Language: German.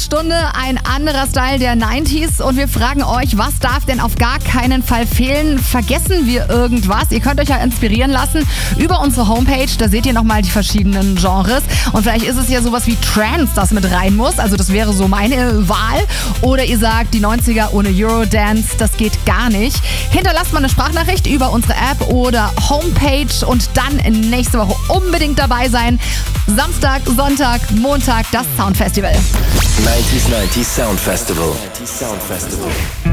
Stunde ein anderer Style der 90s und wir fragen euch, was darf denn auf gar keinen Fall fehlen? Vergessen wir irgendwas? Ihr könnt euch ja inspirieren lassen über unsere Homepage, da seht ihr nochmal die verschiedenen Genres und vielleicht ist es ja sowas wie Trance, das mit rein muss, also das wäre so meine Wahl. Oder ihr sagt, die 90er ohne Eurodance, das geht gar nicht. Hinterlasst mal eine Sprachnachricht über unsere App oder Homepage und dann nächste Woche unbedingt dabei sein. Samstag, Sonntag, Montag, das Soundfestival. 90s Sound Festival.